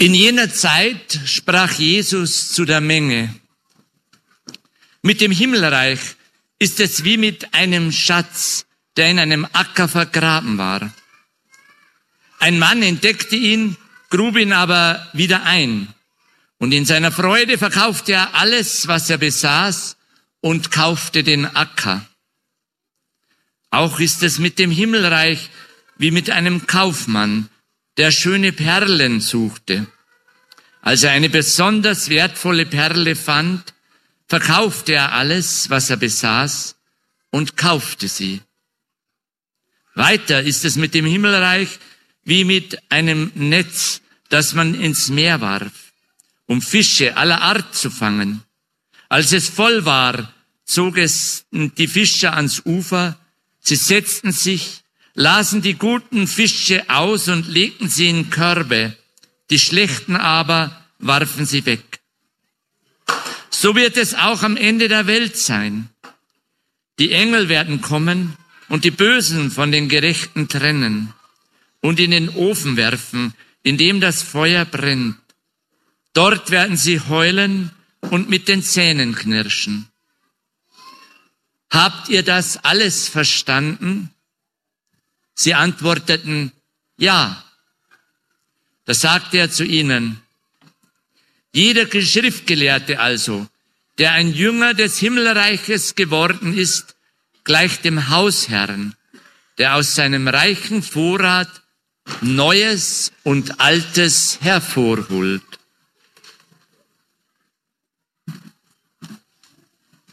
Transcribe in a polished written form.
In jener Zeit sprach Jesus zu der Menge: Mit dem Himmelreich ist es wie mit einem Schatz, der in einem Acker vergraben war. Ein Mann entdeckte ihn, grub ihn aber wieder ein. Und in seiner Freude verkaufte er alles, was er besaß, und kaufte den Acker. Auch ist es mit dem Himmelreich wie mit einem Kaufmann, der schöne Perlen suchte. Als er eine besonders wertvolle Perle fand, verkaufte er alles, was er besaß, und kaufte sie. Weiter ist es mit dem Himmelreich wie mit einem Netz, das man ins Meer warf, um Fische aller Art zu fangen. Als es voll war, zog es die Fischer ans Ufer, sie setzten sich, lasen die guten Fische aus und legten sie in Körbe, die schlechten aber warfen sie weg. So wird es auch am Ende der Welt sein. Die Engel werden kommen und die Bösen von den Gerechten trennen und in den Ofen werfen, in dem das Feuer brennt. Dort werden sie heulen und mit den Zähnen knirschen. Habt ihr das alles verstanden? Sie antworteten, ja. Da sagte er zu ihnen: Jeder Schriftgelehrte also, der ein Jünger des Himmelreiches geworden ist, gleicht dem Hausherrn, der aus seinem reichen Vorrat Neues und Altes hervorholt.